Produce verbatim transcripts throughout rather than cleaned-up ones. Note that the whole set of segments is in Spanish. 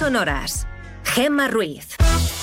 sonoras. Gemma Ruiz.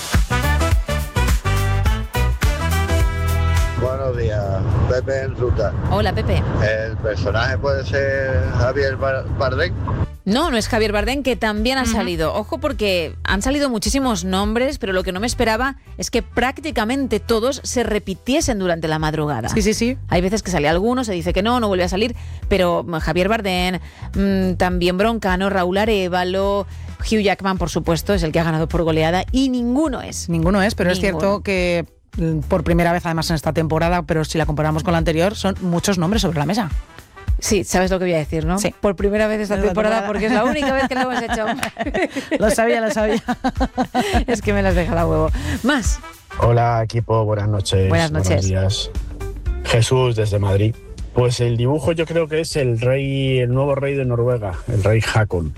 Buenos días, Pepe en ruta. Hola, Pepe. ¿El personaje puede ser Javier Bardem? No, no es Javier Bardem, que también ha uh-huh. salido. Ojo, porque han salido muchísimos nombres, pero lo que no me esperaba es que prácticamente todos se repitiesen durante la madrugada. Sí, sí, sí. Hay veces que sale alguno, se dice que no, no vuelve a salir, pero Javier Bardem, mmm, también Broncano, Raúl Arévalo, Hugh Jackman, por supuesto, es el que ha ganado por goleada, y ninguno es. Ninguno es, pero ninguno. Es cierto que por primera vez, además en esta temporada, pero si la comparamos con la anterior, son muchos nombres sobre la mesa. Sí, sabes lo que voy a decir, ¿no? Sí. Por primera vez esta temporada, temporada, porque es la única vez que lo hemos hecho. Lo sabía, lo sabía. Es que me las deja la huevo. Más. Hola, equipo, buenas noches. Buenas noches. Buenos días. Jesús, desde Madrid. Pues el dibujo yo creo que es el rey, el nuevo rey de Noruega, el rey Haakon.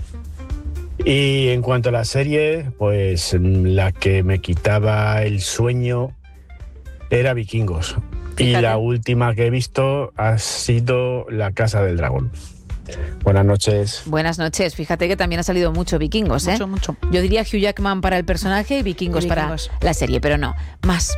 Y en cuanto a la serie, pues la que me quitaba el sueño era Vikingos. Fíjate. Y la última que he visto ha sido La Casa del Dragón. Buenas noches. Buenas noches. Fíjate que también ha salido mucho Vikingos, ¿eh? Mucho, mucho. Yo diría Hugh Jackman para el personaje y Vikingos, y Vikingos. para la serie, pero no. Más.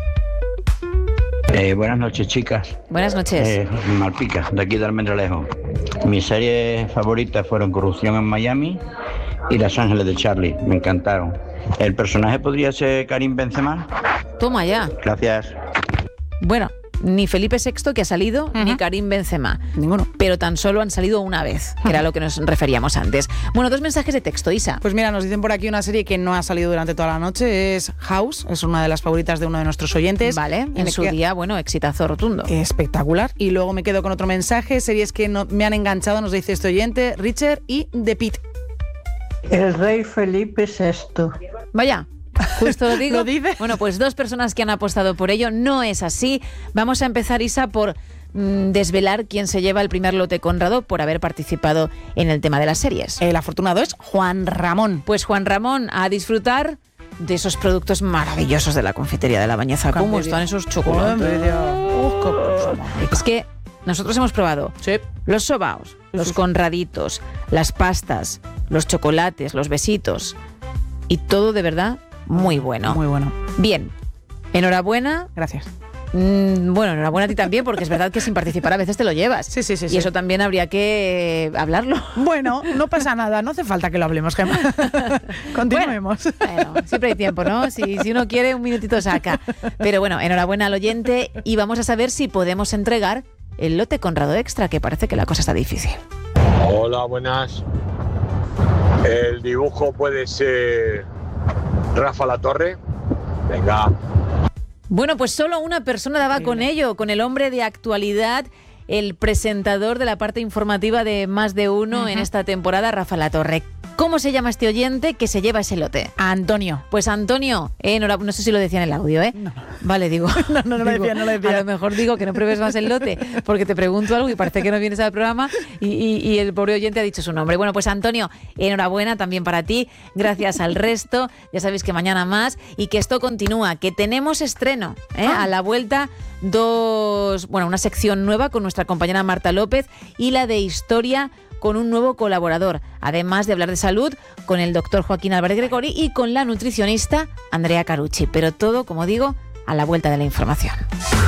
Eh, buenas noches, chicas. Buenas noches. Eh, Malpica, de aquí de Almendralejo. Mis series favoritas fueron Corrupción en Miami y Los Ángeles de Charlie. Me encantaron. ¿El personaje podría ser Karim Benzema? Toma ya. Gracias. Bueno, ni Felipe sexto, que ha salido, uh-huh. ni Karim Benzema. Ninguno. Pero tan solo han salido una vez, que era lo que nos referíamos antes. Bueno, dos mensajes de texto, Isa. Pues mira, nos dicen por aquí una serie que no ha salido durante toda la noche, es House, es una de las favoritas de uno de nuestros oyentes. Vale, en su que... día, bueno, exitazo rotundo. Espectacular. Y luego me quedo con otro mensaje, series que no, me han enganchado, nos dice este oyente, Richard y The Pitt. El rey Felipe sexto. Vaya. Justo lo digo. ¿Lo dice? Bueno, pues dos personas que han apostado por ello. No es así. Vamos a empezar, Isa, por mmm, desvelar quién se lleva el primer lote Conrado por haber participado en el tema de las series. El afortunado es Juan Ramón. Pues Juan Ramón, a disfrutar de esos productos maravillosos de la confitería de La Bañeza. ¿Cómo están esos chocolates? Es que nosotros hemos probado sí. los sobaos, los sí. conraditos, las pastas, los chocolates, los besitos, y todo de verdad muy bueno. Muy bueno. Bien, enhorabuena. Gracias. Mm, bueno, enhorabuena a ti también, porque es verdad que sin participar a veces te lo llevas. Sí, sí, sí. Y sí. eso también habría que hablarlo. Bueno, no pasa nada, no hace falta que lo hablemos, Gemma. Continuemos. Bueno, bueno, siempre hay tiempo, ¿no? Si, si uno quiere, un minutito saca. Pero bueno, enhorabuena al oyente y vamos a saber si podemos entregar el lote Conrado Extra, que parece que la cosa está difícil. Hola, buenas. El dibujo puede ser Rafa Latorre. Venga. Bueno, pues solo una persona daba con ello, con el hombre de actualidad, el presentador de la parte informativa de Más de Uno uh-huh. en esta temporada, Rafa Latorre. ¿Cómo se llama este oyente que se lleva ese lote? Antonio. Pues Antonio, eh, no, no sé si lo decía en el audio, ¿eh? No. Vale, digo. no, no, no lo digo, decía, no lo decía. A lo mejor digo que no pruebes más el lote, porque te pregunto algo y parece que no vienes al programa y, y, y el pobre oyente ha dicho su nombre. Bueno, pues Antonio, enhorabuena también para ti. Gracias al resto. Ya sabéis que mañana más y que esto continúa, que tenemos estreno, ¿eh? Ah. A la vuelta, dos, bueno, una sección nueva con nuestra compañera Marta López y la de historia con un nuevo colaborador, además de hablar de salud con el doctor Joaquín Álvarez Gregori y con la nutricionista Andrea Carucci. Pero todo, como digo, a la vuelta de la información.